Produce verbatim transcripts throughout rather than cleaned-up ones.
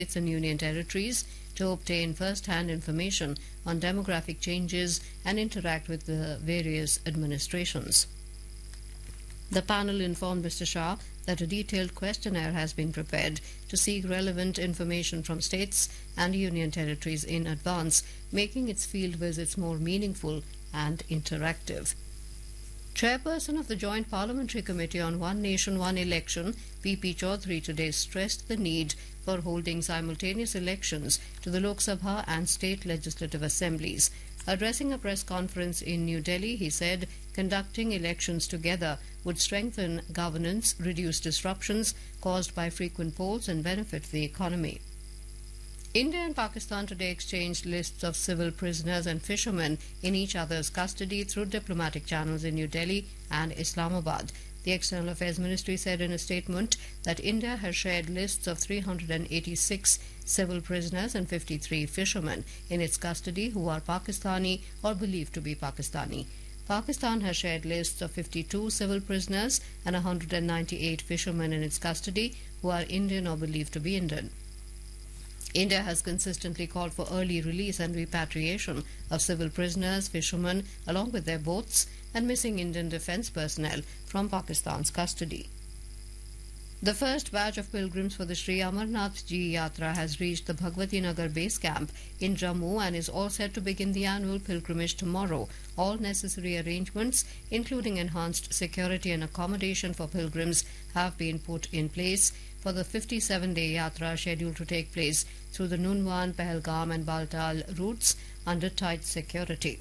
states and union territories to obtain first-hand information on demographic changes and interact with the various administrations. The panel informed Mister Shah that a detailed questionnaire has been prepared to seek relevant information from states and union territories in advance, making its field visits more meaningful and interactive. Chairperson of the Joint Parliamentary Committee on One Nation, One Election, P P Chaudhary, today stressed the need for holding simultaneous elections to the Lok Sabha and state legislative assemblies. Addressing a press conference in New Delhi, he said conducting elections together would strengthen governance, reduce disruptions caused by frequent polls, and benefit the economy. India and Pakistan today exchanged lists of civil prisoners and fishermen in each other's custody through diplomatic channels in New Delhi and Islamabad. The External Affairs Ministry said in a statement that India has shared lists of three hundred eighty-six civil prisoners and fifty-three fishermen in its custody who are Pakistani or believed to be Pakistani. Pakistan has shared lists of fifty-two civil prisoners and one hundred ninety-eight fishermen in its custody who are Indian or believed to be Indian. India has consistently called for early release and repatriation of civil prisoners, fishermen, along with their boats, and missing Indian defence personnel from Pakistan's custody. The first batch of pilgrims for the Sri Amarnath Ji Yatra has reached the Bhagwati Nagar base camp in Jammu and is all set to begin the annual pilgrimage tomorrow. All necessary arrangements, including enhanced security and accommodation for pilgrims, have been put in place for the fifty-seven day yatra scheduled to take place through the Nunwan, Pahalgam and Baltal routes under tight security.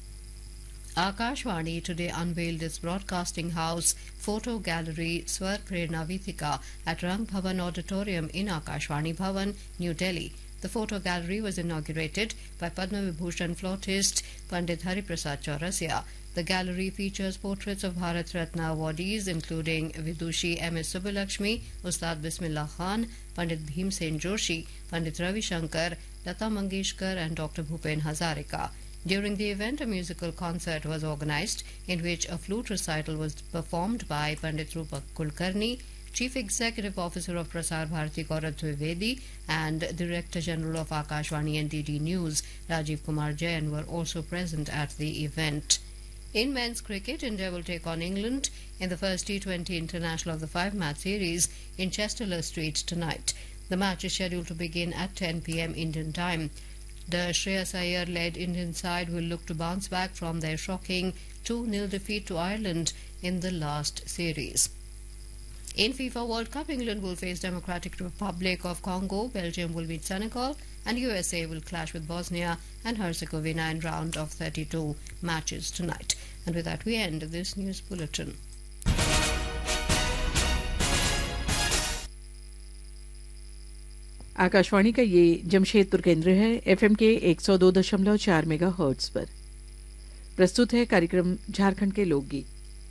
Akashvani today unveiled its broadcasting house photo gallery Swar Prerna Vitika at Rang Bhavan Auditorium in Akashvani Bhavan, New Delhi. The photo gallery was inaugurated by Padma Vibhushan flautist Pandit Hariprasad Chaurasia. The gallery features portraits of Bharat Ratna awardees including Vidushi M S Subbulakshmi, Ustad Bismillah Khan, Pandit Bhimsen Joshi, Pandit Ravi Shankar, Lata Mangeshkar and Doctor Bhupen Hazarika. During the event, a musical concert was organized in which a flute recital was performed by Pandit Rupak Kulkarni, Chief Executive Officer of Prasar Bharati Gaurav Dwivedi and Director General of Akashvani and D D News Rajiv Kumar Jain were also present at the event. In men's cricket, India will take on England in the first T twenty International of the five-match series in Chester Street tonight. The match is scheduled to begin at ten p m Indian time. The Shreyas Iyer-led Indian side will look to bounce back from their shocking two nil defeat to Ireland in the last series. In FIFA World Cup, England will face Democratic Republic of Congo, Belgium will meet Senegal, and U S A will clash with Bosnia and Herzegovina in round of thirty-two matches tonight. And with that, we end this news bulletin. Akashvani का ये जमशेदपुर केंद्र है FM के एक सौ दो दशमलव चार मेगा हर्ट्ज पर। प्रस्तुत है कार्यक्रम झारखंड के लोकगीत।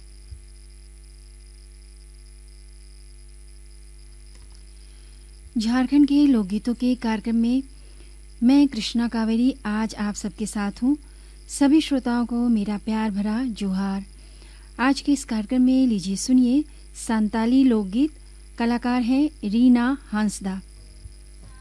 झारखंड के लोकगीतों के कार्यक्रम में मैं कृष्णा कावेरी आज आप सबके साथ हूं। सभी श्रोताओं को मेरा प्यार भरा जोहार। आज के इस कार्यक्रम में लीजिए सुनिए संताली लोकगीत। कलाकार हैं रीना हांसदा।